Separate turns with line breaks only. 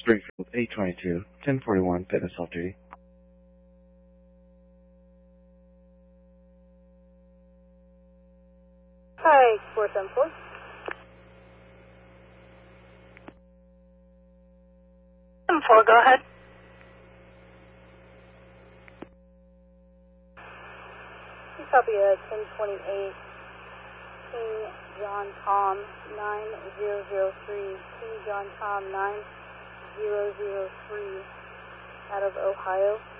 Springfield 822, 1041, fitness off duty.
Hi, 474. Go ahead. You copy 1028, King John Tom 9003, King John Tom 9003 out of Ohio.